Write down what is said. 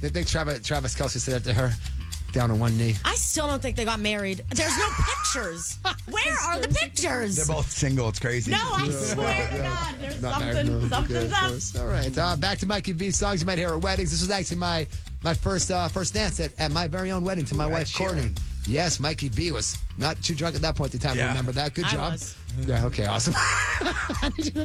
They think Travis Kelce said that to her down on one knee. I still don't think they got married. There's no pictures. Where are the pictures? They're both single. It's crazy. No, I swear to God, there's something's up. All right, back to Mikey V songs you might hear at weddings. This was actually my first dance at my very own wedding to my wife Courtney. Yes, Mikey V was not too drunk at that point in time to remember that. Good job. I was. Yeah. Okay. Awesome.